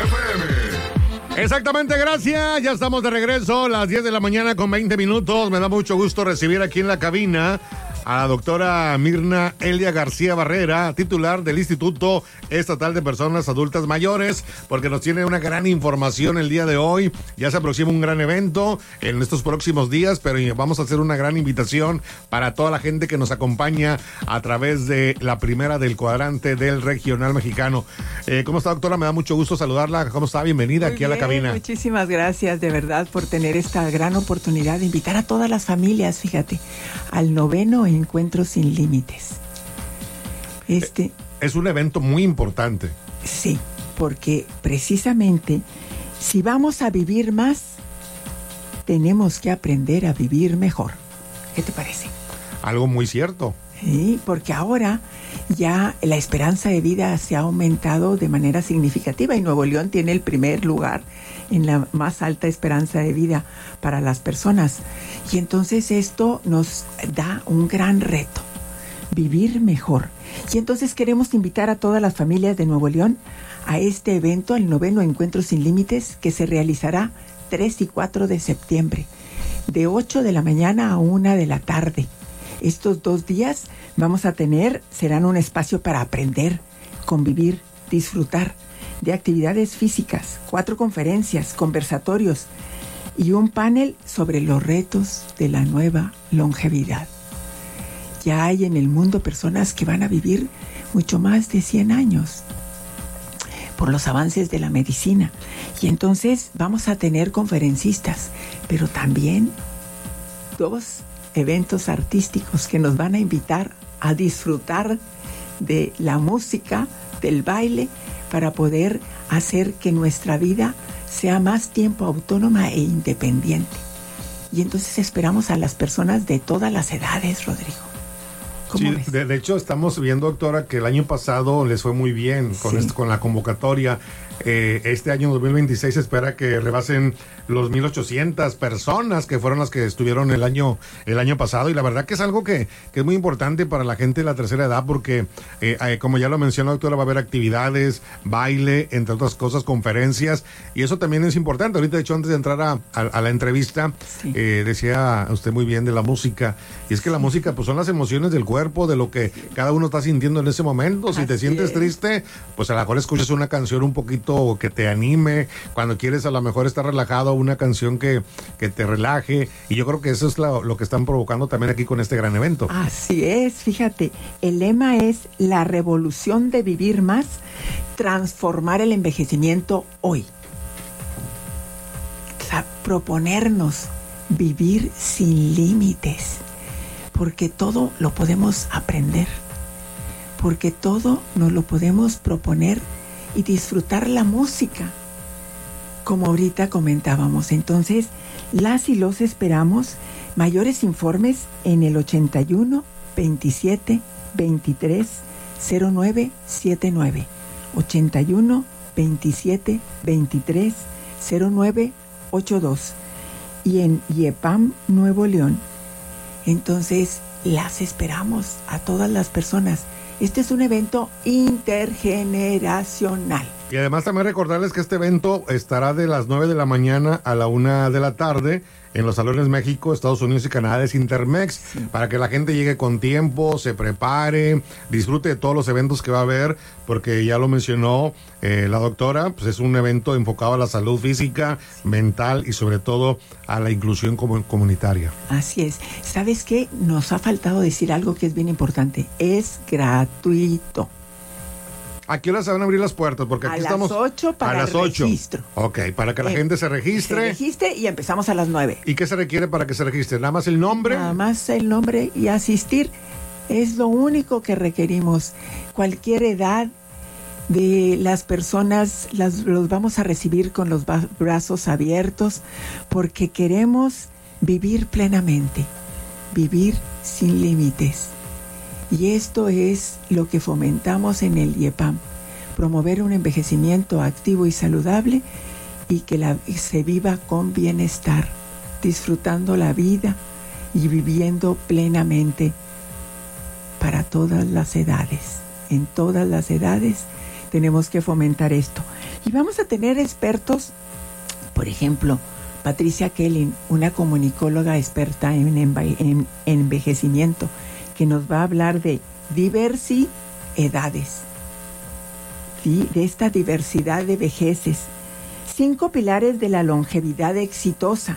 FM. Exactamente, gracias. Ya estamos de regreso, las 10 de la mañana con 20 minutos. Me da mucho gusto recibir aquí en la cabina a la doctora Mirna Elia García Barrera, titular del Instituto Estatal de Personas Adultas Mayores, porque nos tiene una gran información el día de hoy. Ya se aproxima un gran evento en estos próximos días, pero vamos a hacer una gran invitación para toda la gente que nos acompaña a través de la primera del cuadrante del regional mexicano. ¿Cómo está, doctora? Me da mucho gusto saludarla. ¿Cómo está? Bienvenida aquí a la cabina. Muchísimas gracias, de verdad, por tener esta gran oportunidad de invitar a todas las familias, fíjate, al 9º Encuentro Sin Límites. Es un evento muy importante. Sí, porque precisamente si vamos a vivir más, tenemos que aprender a vivir mejor. ¿Qué te parece? Algo muy cierto. Sí, porque ahora ya la esperanza de vida se ha aumentado de manera significativa y Nuevo León tiene el primer lugar en la más alta esperanza de vida para las personas. Y entonces esto nos da un gran reto, vivir mejor. Y entonces queremos invitar a todas las familias de Nuevo León a este evento, el 9º Encuentro Sin Límites, que se realizará 3 y 4 de septiembre, de 8 de la mañana a 1 de la tarde. Estos 2 días serán un espacio para aprender, convivir, disfrutar de actividades físicas, 4 conferencias, conversatorios y un panel sobre los retos de la nueva longevidad. Ya hay en el mundo personas que van a vivir mucho más de 100 años por los avances de la medicina. Y entonces vamos a tener conferencistas, pero también 2 eventos artísticos que nos van a invitar a disfrutar de la música, del baile, para poder hacer que nuestra vida sea más tiempo autónoma e independiente. Y entonces esperamos a las personas de todas las edades, Rodrigo. ¿Cómo ves? De hecho, estamos viendo, doctora, que el año pasado les fue muy bien con la convocatoria. Este año 2026 se espera que rebasen los 1,800 personas que fueron las que estuvieron el año pasado, y la verdad que es algo que es muy importante para la gente de la tercera edad, porque como ya lo mencionó, doctora, va a haber actividades, baile, entre otras cosas, conferencias, y eso también es importante. Ahorita, de hecho, antes de entrar a la entrevista, decía usted muy bien de la música, y es que la música pues son las emociones del cuerpo, de lo que cada uno está sintiendo en ese momento. Si te sientes triste, pues a lo mejor escuchas una canción un poquito que te anime. Cuando quieres a lo mejor estar relajado, una canción que te relaje, y yo creo que eso es lo que están provocando también aquí con este gran evento. Así es, fíjate, el lema es la revolución de vivir más, transformar el envejecimiento hoy. O sea, proponernos vivir sin límites, porque todo lo podemos aprender, porque todo nos lo podemos proponer y disfrutar la música, como ahorita comentábamos. Entonces, las y los esperamos. Mayores informes en el 81 27 23 09 79. 81 27 23 09 82. Y en IEPAM Nuevo León. Entonces, las esperamos a todas las personas. Este es un evento intergeneracional. Y además también recordarles que este evento estará de las 9 de la mañana a la 1 de la tarde en los Salones México, Estados Unidos y Canadá de Intermex, para que la gente llegue con tiempo, se prepare, disfrute de todos los eventos que va a haber, porque ya lo mencionó la doctora, pues es un evento enfocado a la salud física, mental y sobre todo a la inclusión comunitaria. Así es. ¿Sabes qué? Nos ha faltado decir algo que es bien importante. Es gratuito. ¿A qué hora se van a abrir las puertas? Porque aquí estamos a las 8 para el registro. Ok, para que la gente se registre. Se registre y empezamos a las 9. ¿Y qué se requiere para que se registre? ¿Nada más el nombre? Nada más el nombre y asistir. Es lo único que requerimos. Cualquier edad de las personas los vamos a recibir con los brazos abiertos, porque queremos vivir plenamente, vivir sin límites. Y esto es lo que fomentamos en el IEPAM, promover un envejecimiento activo y saludable, y que se viva con bienestar, disfrutando la vida y viviendo plenamente para todas las edades. En todas las edades tenemos que fomentar esto. Y vamos a tener expertos, por ejemplo, Patricia Kelly, una comunicóloga experta en envejecimiento, que nos va a hablar de diversidades, ¿sí? De esta diversidad de vejeces. 5 pilares de la longevidad exitosa.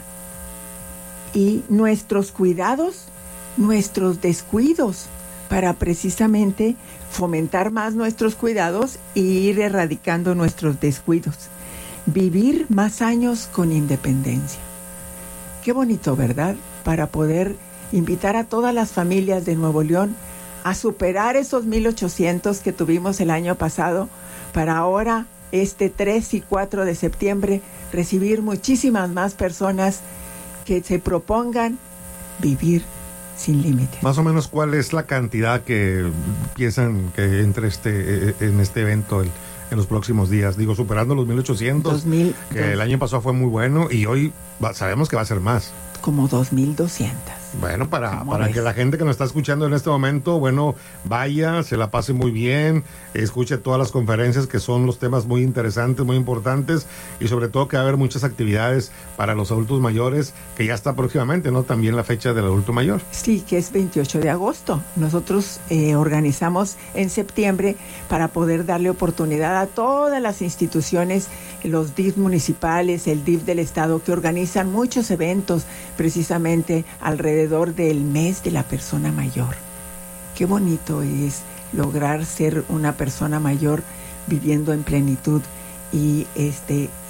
Y nuestros cuidados, nuestros descuidos, para precisamente fomentar más nuestros cuidados e ir erradicando nuestros descuidos. Vivir más años con independencia. Qué bonito, ¿verdad? Para poder invitar a todas las familias de Nuevo León a superar esos 1,800 que tuvimos el año pasado, para ahora, este 3 y 4 de septiembre, recibir muchísimas más personas que se propongan vivir sin límites. Más o menos, ¿cuál es la cantidad que piensan que entre en este evento en los próximos días? Digo, superando los 1,800, que el año pasado fue muy bueno, y hoy sabemos que va a ser más. Como 2,200. Bueno, para que la gente que nos está escuchando en este momento, bueno, vaya, se la pase muy bien, escuche todas las conferencias, que son los temas muy interesantes, muy importantes, y sobre todo que va a haber muchas actividades para los adultos mayores, que ya está próximamente, ¿no? También la fecha del adulto mayor. Sí, que es 28 de agosto. Nosotros organizamos en septiembre para poder darle oportunidad a todas las instituciones, los DIF municipales, el DIF del estado, que organizan muchos eventos precisamente alrededor del mes de la persona mayor. Qué bonito es lograr ser una persona mayor viviendo en plenitud y es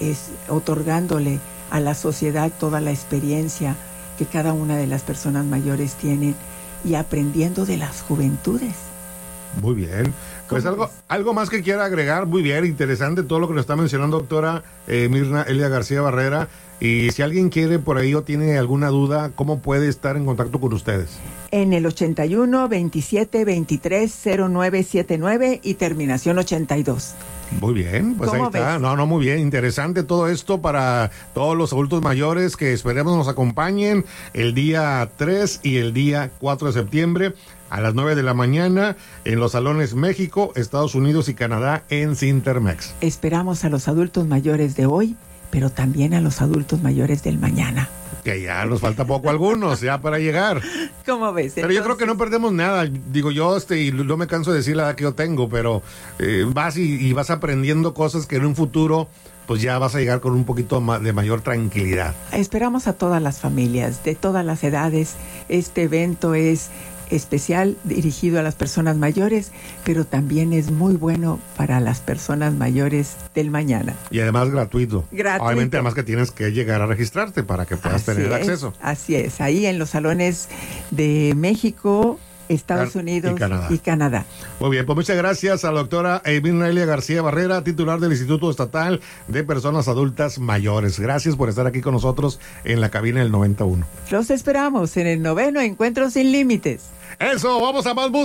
otorgándole a la sociedad toda la experiencia que cada una de las personas mayores tienen y aprendiendo de las juventudes. Muy bien. Pues algo más que quiera agregar. Muy bien, interesante todo lo que nos está mencionando doctora Mirna Elia García Barrera. Y si alguien quiere por ahí o tiene alguna duda, ¿cómo puede estar en contacto con ustedes? En el 81 27 23 0979 y terminación 82. Muy bien, pues ahí está. ¿Ves? No, muy bien. Interesante todo esto para todos los adultos mayores que esperemos nos acompañen el día 3 y el día 4 de septiembre a las 9 de la mañana en los salones México, Estados Unidos y Canadá en Cintermex. Esperamos a los adultos mayores de hoy, pero también a los adultos mayores del mañana. Que ya nos falta poco a algunos, ya para llegar. ¿Cómo ves? Pero yo creo que no perdemos nada. Digo, yo y no me canso de decir la edad que yo tengo, pero vas y vas aprendiendo cosas que en un futuro pues ya vas a llegar con un poquito de mayor tranquilidad. Esperamos a todas las familias, de todas las edades. Este evento es especial, dirigido a las personas mayores, pero también es muy bueno para las personas mayores del mañana. Y además gratuito. Obviamente, además que tienes que llegar a registrarte para que puedas tener acceso. Así es, ahí en los salones de México, Estados Unidos y Canadá. Muy bien, pues muchas gracias a la doctora Mirna Elia García Barrera, titular del Instituto Estatal de Personas Adultas Mayores. Gracias por estar aquí con nosotros en la cabina del 91. Los esperamos en el 9º Encuentro Sin Límites. Eso, vamos a más música.